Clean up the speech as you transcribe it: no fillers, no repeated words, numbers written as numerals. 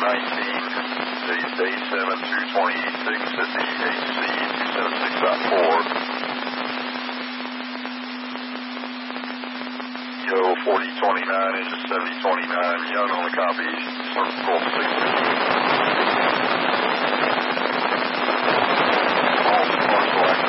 Days day 7 through 28.6 at the HC 276.4. Yo 4029 inches 7029 young on the copy. Circle 6.